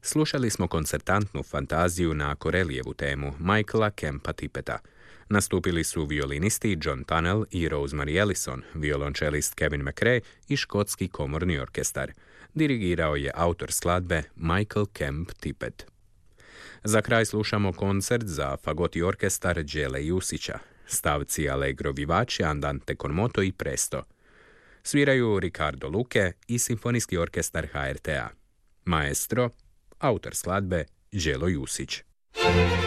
Slušali smo koncertantnu fantaziju na Corellijevu temu Michaela Kempa Tippeta. Nastupili su violinisti John Tunnell i Rosemary Ellison, violončelist Kevin McRae i škotski komorni orkestar. Dirigirao je autor skladbe Michael Kemp Tippet. Za kraj slušamo koncert za fagoti orkestar Đele Jusića, stavci Allegro vivace, Andante con moto i Presto. Sviraju Ricardo Luque i Simfonijski orkestar HRT-a. Maestro, autor skladbe Đelo Jusić.